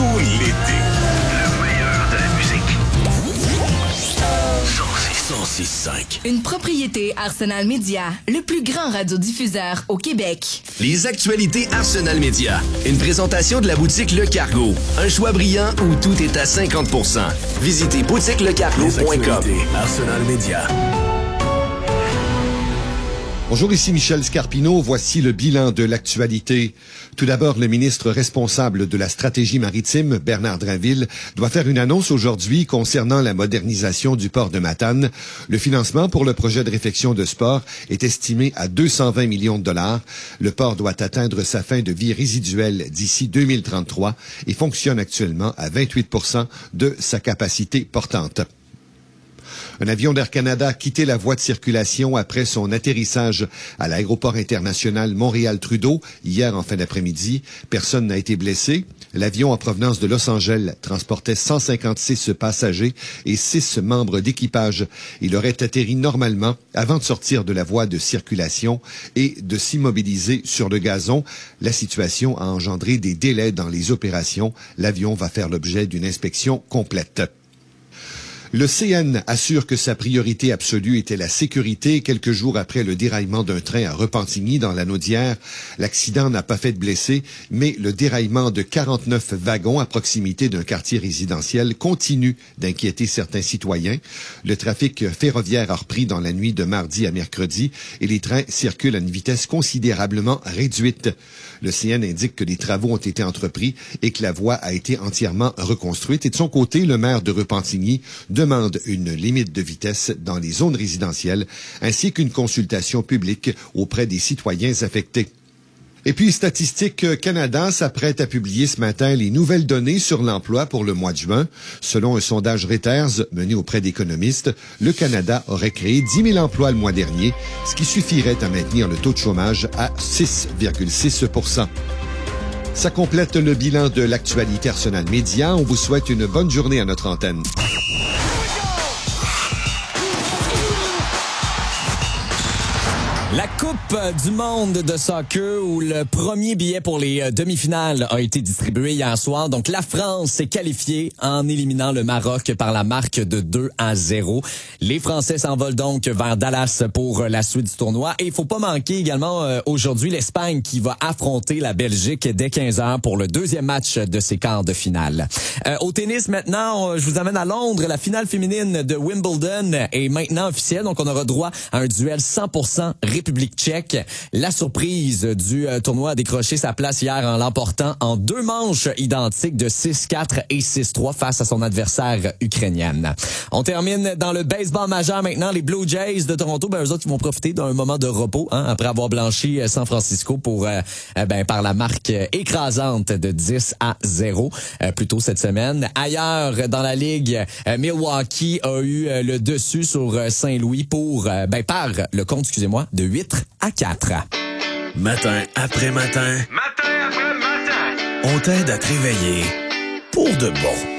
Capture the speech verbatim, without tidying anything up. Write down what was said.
tout l'été. Le meilleur de la musique. cent six cinq. Une propriété Arsenal Media, le plus grand radiodiffuseur au Québec. Les actualités Arsenal Media. Une présentation de la boutique Le Cargo. Un choix brillant où tout est à cinquante pour cent. Visitez boutique le cargo point com. Arsenal Media. Bonjour, ici Michel Scarpino. Voici le bilan de l'actualité. Tout d'abord, le ministre responsable de la stratégie maritime, Bernard Drinville, doit faire une annonce aujourd'hui concernant la modernisation du port de Matane. Le financement pour le projet de réfection de ce port est estimé à deux cent vingt millions de dollars. Le port doit atteindre sa fin de vie résiduelle d'ici deux mille trente-trois et fonctionne actuellement à vingt-huit pour cent de sa capacité portante. Un avion d'Air Canada a quitté la voie de circulation après son atterrissage à l'aéroport international Montréal-Trudeau hier en fin d'après-midi. Personne n'a été blessé. L'avion en provenance de Los Angeles transportait cent cinquante-six passagers et six membres d'équipage. Il aurait atterri normalement avant de sortir de la voie de circulation et de s'immobiliser sur le gazon. La situation a engendré des délais dans les opérations. L'avion va faire l'objet d'une inspection complète. Le C N assure que sa priorité absolue était la sécurité. Quelques jours après le déraillement d'un train à Repentigny dans la Naudière, l'accident n'a pas fait de blessés, mais le déraillement de quarante-neuf wagons à proximité d'un quartier résidentiel continue d'inquiéter certains citoyens. Le trafic ferroviaire a repris dans la nuit de mardi à mercredi et les trains circulent à une vitesse considérablement réduite. Le C N indique que les travaux ont été entrepris et que la voie a été entièrement reconstruite. Et de son côté, le maire de Repentigny demande une limite de vitesse dans les zones résidentielles ainsi qu'une consultation publique auprès des citoyens affectés. Et puis, Statistique Canada s'apprête à publier ce matin les nouvelles données sur l'emploi pour le mois de juin. Selon un sondage Reuters mené auprès d'économistes, le Canada aurait créé dix mille emplois le mois dernier, ce qui suffirait à maintenir le taux de chômage à six virgule six pour cent. Ça complète le bilan de l'actualité Arsenal Média. On vous souhaite une bonne journée à notre antenne. La Coupe du monde de soccer où le premier billet pour les demi-finales a été distribué hier soir. Donc, la France s'est qualifiée en éliminant le Maroc par la marque de deux à zéro. Les Français s'envolent donc vers Dallas pour la suite du tournoi. Et il faut pas manquer également euh, aujourd'hui l'Espagne qui va affronter la Belgique dès quinze heures pour le deuxième match de ses quarts de finale. Euh, au tennis maintenant, on, je vous amène à Londres. La finale féminine de Wimbledon est maintenant officielle. Donc, on aura droit à un duel cent pour cent République tchèque. La surprise du euh, tournoi a décroché sa place hier en l'emportant en deux manches identiques de six quatre et six trois face à son adversaire ukrainienne. On termine dans le baseball majeur maintenant. Les Blue Jays de Toronto, ben, eux autres, ils vont profiter d'un moment de repos hein, après avoir blanchi San Francisco pour euh, ben, par la marque écrasante de dix à zéro euh, plus tôt cette semaine. Ailleurs dans la ligue, euh, Milwaukee a eu euh, le dessus sur euh, Saint-Louis pour euh, ben, par le compte, excusez-moi, de huit à quatre. Matin après matin. Matin après matin. On t'aide à te réveiller pour de bon.